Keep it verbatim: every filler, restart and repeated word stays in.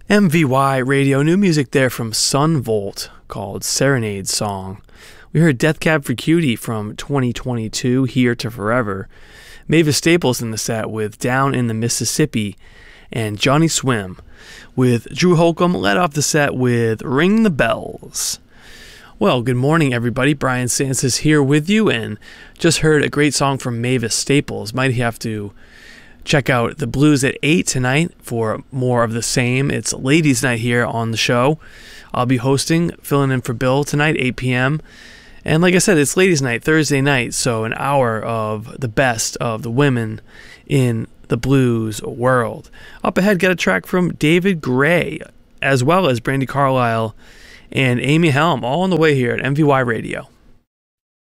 M V Y Radio, new music there from Sunvolt called Serenade Song. We heard Death Cab for Cutie from twenty twenty-two, Here to Forever. Mavis Staples in the set with Down in the Mississippi, and Johnny Swim with Drew Holcomb led off the set with Ring the Bells. Well, good morning everybody, Brian Sands here with you, and just heard a great song from Mavis Staples. Might have to check out the Blues at eight tonight for more of the same. It's ladies' night here on the show. I'll be hosting, filling in for Bill tonight, eight p.m. And like I said, it's ladies' night, Thursday night, so an hour of the best of the women in the blues world. Up ahead, got a track from David Gray, as well as Brandi Carlile and Amy Helm, all on the way here at M V Y Radio.